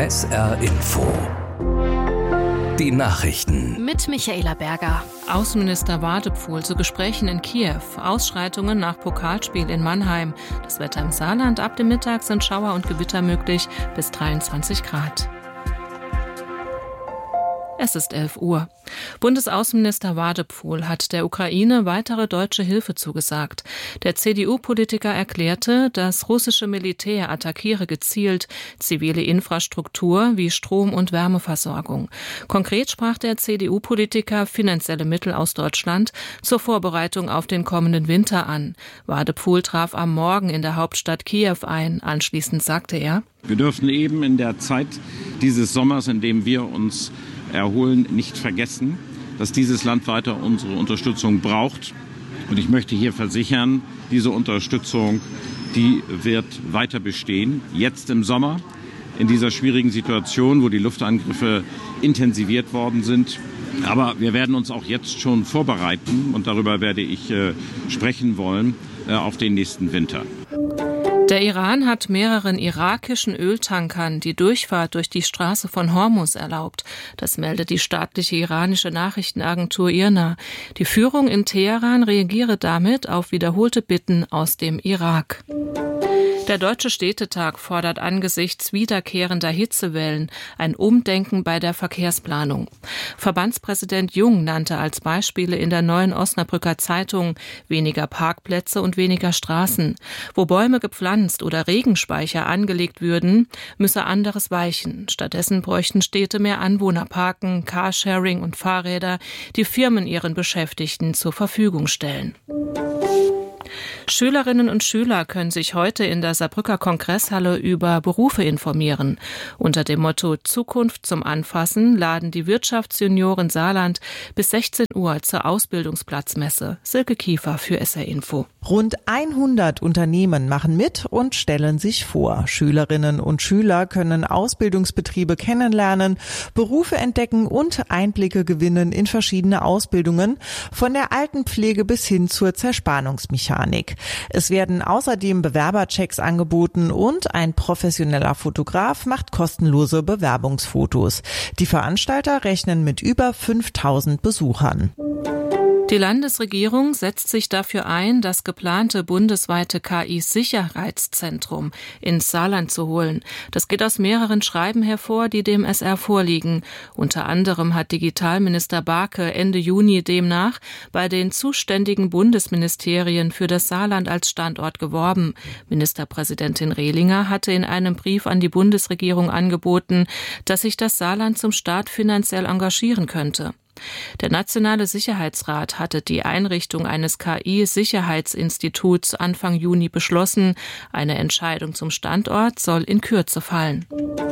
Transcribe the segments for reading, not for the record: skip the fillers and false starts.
SR Info. Die Nachrichten. Mit Michaela Berger. Außenminister Wadepfuhl zu Gesprächen in Kiew. Ausschreitungen nach Pokalspiel in Mannheim. Das Wetter im Saarland. Ab dem Mittag sind Schauer und Gewitter möglich bis 23 Grad. Es ist 11 Uhr. Bundesaußenminister Wadepfuhl hat der Ukraine weitere deutsche Hilfe zugesagt. Der CDU-Politiker erklärte, das russische Militär attackiere gezielt zivile Infrastruktur wie Strom- und Wärmeversorgung. Konkret sprach der CDU-Politiker finanzielle Mittel aus Deutschland zur Vorbereitung auf den kommenden Winter an. Wadepfuhl traf am Morgen in der Hauptstadt Kiew ein. Anschließend sagte er: Wir dürfen eben in der Zeit dieses Sommers, in dem wir uns erholen, nicht vergessen, dass dieses Land weiter unsere Unterstützung braucht. Und ich möchte hier versichern, diese Unterstützung, die wird weiter bestehen. Jetzt im Sommer, in dieser schwierigen Situation, wo die Luftangriffe intensiviert worden sind. Aber wir werden uns auch jetzt schon vorbereiten, und darüber werde ich sprechen wollen, auf den nächsten Winter. Der Iran hat mehreren irakischen Öltankern die Durchfahrt durch die Straße von Hormuz erlaubt. Das meldet die staatliche iranische Nachrichtenagentur IRNA. Die Führung in Teheran reagiere damit auf wiederholte Bitten aus dem Irak. Der Deutsche Städtetag fordert angesichts wiederkehrender Hitzewellen ein Umdenken bei der Verkehrsplanung. Verbandspräsident Jung nannte als Beispiele in der Neuen Osnabrücker Zeitung weniger Parkplätze und weniger Straßen. Wo Bäume gepflanzt oder Regenspeicher angelegt würden, müsse anderes weichen. Stattdessen bräuchten Städte mehr Anwohnerparken, Carsharing und Fahrräder, die Firmen ihren Beschäftigten zur Verfügung stellen. Schülerinnen und Schüler können sich heute in der Saarbrücker Kongresshalle über Berufe informieren. Unter dem Motto Zukunft zum Anfassen laden die Wirtschaftsjunioren Saarland bis 16 Uhr zur Ausbildungsplatzmesse. Silke Kiefer für SR Info. Rund 100 Unternehmen machen mit und stellen sich vor. Schülerinnen und Schüler können Ausbildungsbetriebe kennenlernen, Berufe entdecken und Einblicke gewinnen in verschiedene Ausbildungen, von der Altenpflege bis hin zur Zerspannungsmechanik. Es werden außerdem Bewerberchecks angeboten und ein professioneller Fotograf macht kostenlose Bewerbungsfotos. Die Veranstalter rechnen mit über 5000 Besuchern. Die Landesregierung setzt sich dafür ein, das geplante bundesweite KI-Sicherheitszentrum ins Saarland zu holen. Das geht aus mehreren Schreiben hervor, die dem SR vorliegen. Unter anderem hat Digitalminister Barke Ende Juni demnach bei den zuständigen Bundesministerien für das Saarland als Standort geworben. Ministerpräsidentin Rehlinger hatte in einem Brief an die Bundesregierung angeboten, dass sich das Saarland zum Start finanziell engagieren könnte. Der Nationale Sicherheitsrat hatte die Einrichtung eines KI-Sicherheitsinstituts Anfang Juni beschlossen. Eine Entscheidung zum Standort soll in Kürze fallen.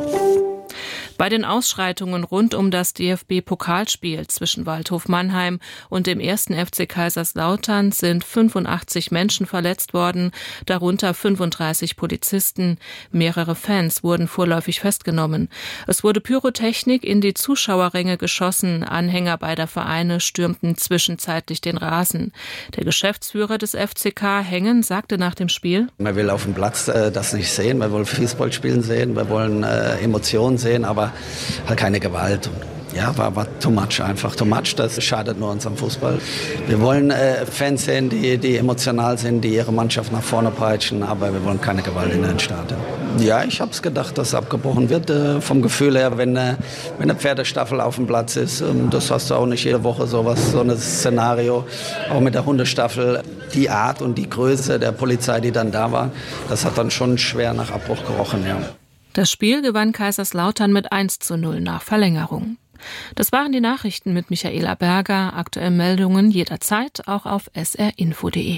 Bei den Ausschreitungen rund um das DFB-Pokalspiel zwischen Waldhof Mannheim und dem 1. FC Kaiserslautern sind 85 Menschen verletzt worden, darunter 35 Polizisten. Mehrere Fans wurden vorläufig festgenommen. Es wurde Pyrotechnik in die Zuschauerränge geschossen. Anhänger beider Vereine stürmten zwischenzeitlich den Rasen. Der Geschäftsführer des FCK, Hengen, sagte nach dem Spiel: Man will auf dem Platz das nicht sehen, wir wollen Fußball spielen sehen, wir wollen Emotionen sehen, aber halt keine Gewalt. Ja, war too much einfach. Too much, das schadet nur unserem Fußball. Wir wollen Fans sehen, die emotional sind, die ihre Mannschaft nach vorne peitschen, aber wir wollen keine Gewalt in den Stadien. Ja, ich habe es gedacht, dass abgebrochen wird. Vom Gefühl her, wenn eine Pferdestaffel auf dem Platz ist, das hast du auch nicht jede Woche so ein Szenario. Auch mit der Hundestaffel, die Art und die Größe der Polizei, die dann da war, das hat dann schon schwer nach Abbruch gerochen, ja. Das Spiel gewann Kaiserslautern mit 1:0 nach Verlängerung. Das waren die Nachrichten mit Michaela Berger. Aktuelle Meldungen jederzeit auch auf srinfo.de.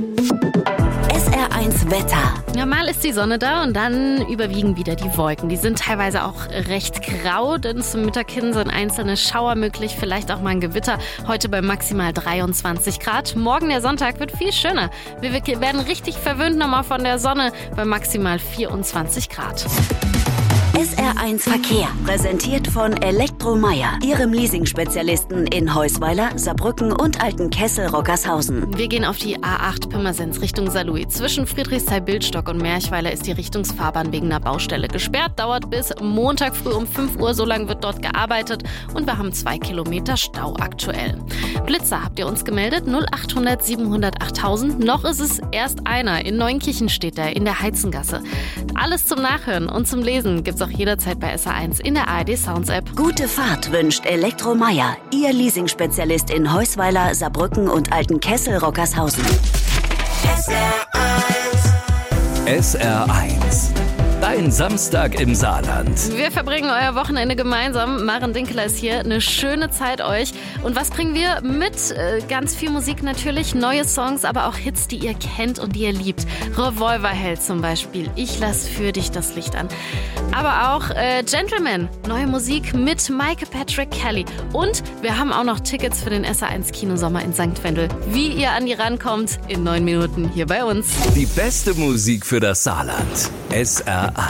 SR1 Wetter. Ja, mal ist die Sonne da und dann überwiegen wieder die Wolken. Die sind teilweise auch recht grau, denn zum Mittag hin sind einzelne Schauer möglich, vielleicht auch mal ein Gewitter. Heute bei maximal 23 Grad. Morgen der Sonntag wird viel schöner. Wir werden richtig verwöhnt nochmal von der Sonne bei maximal 24 Grad. SR1 Verkehr, präsentiert von Elektromeyer, Ihrem Leasing-Spezialisten in Heusweiler, Saarbrücken und Altenkessel-Rockershausen. Wir gehen auf die A8 Pirmasens Richtung Saarlouis. Zwischen Friedrichsthal-Bildstock und Merchweiler ist die Richtungsfahrbahn wegen einer Baustelle gesperrt. Dauert bis Montag früh um 5 Uhr, so lange wird dort gearbeitet. Und wir haben 2 Kilometer Stau aktuell. Blitzer habt ihr uns gemeldet, 0800 700 8000. Noch ist es erst einer. In Neunkirchen steht er, in der Heizengasse. Alles zum Nachhören und zum Lesen gibt's auch jederzeit bei SR1 in der ARD Sounds App. Gute Fahrt wünscht Elektromeyer, Ihr Leasing-Spezialist in Heusweiler, Saarbrücken und Altenkessel-Rockershausen. SR1. Dein Samstag im Saarland. Wir verbringen euer Wochenende gemeinsam. Maren Dinkeler ist hier. Eine schöne Zeit euch. Und was bringen wir mit? Ganz viel Musik natürlich, neue Songs, aber auch Hits, die ihr kennt und die ihr liebt. Revolverheld zum Beispiel. Ich lass für dich das Licht an. Aber auch Gentleman. Neue Musik mit Mike Patrick Kelly. Und wir haben auch noch Tickets für den SR1 Kinosommer in St. Wendel. Wie ihr an die rankommt, in 9 Minuten hier bei uns. Die beste Musik für das Saarland. SR1.